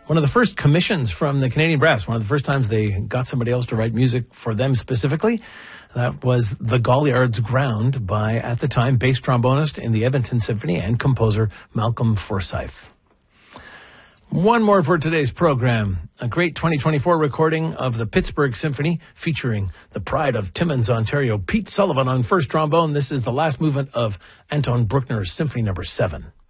One of the first commissions from the Canadian Brass, one of the first times they got somebody else to write music for them specifically, that was The Galliard's Ground by, at the time, bass trombonist in the Edmonton Symphony and composer Malcolm Forsyth. One more for today's program. A great 2024 recording of the Pittsburgh Symphony featuring the pride of Timmins, Ontario, Pete Sullivan on first trombone. This is the last movement of Anton Bruckner's Symphony No. 7.